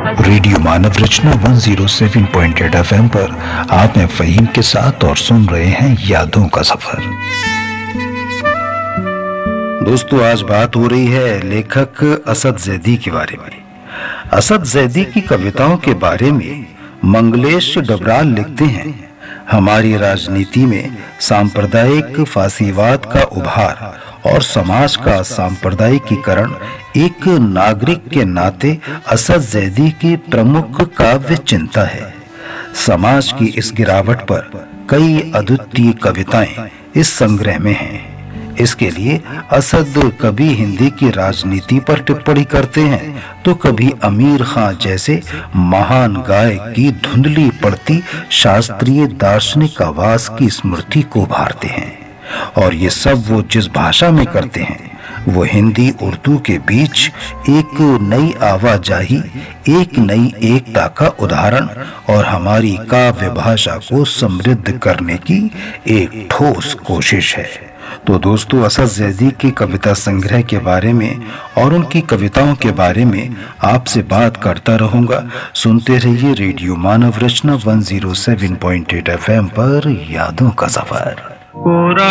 Radio मानव रचना 107.8 FM पर आप हैं फहीम के साथ और सुन रहे हैं यादों का सफर। दोस्तों, आज बात हो रही है लेखक असद जैदी के बारे में। असद जैदी की कविताओं के बारे में मंगलेश डबराल लिखते हैं, हमारी राजनीति में सांप्रदायिक फासीवाद का उभार और समाज का सांप्रदायिकीकरण एक नागरिक के नाते असद जैदी की प्रमुख काव्य चिंता है। समाज की इस गिरावट पर कई अद्वितीय कविताएं इस संग्रह में हैं। इसके लिए असद कभी हिंदी की राजनीति पर टिप्पणी करते हैं तो कभी आमिर खान जैसे महान गायक की धुंधली पड़ती शास्त्रीय दार्शनिक आवाज की स्मृति को उभारते हैं। और ये सब वो जिस भाषा में करते हैं वो हिंदी उर्दू के बीच एक नई आवाजाही, एक नई एकता का उदाहरण और हमारी काव्य भाषा को समृद्ध करने की एक ठोस कोशिश है। तो दोस्तों, असद जैदी की कविता संग्रह के बारे में और उनकी कविताओं के बारे में आपसे बात करता रहूंगा। सुनते रहिए रेडियो मानव रचना 107.8 FM पर यादों का सफर।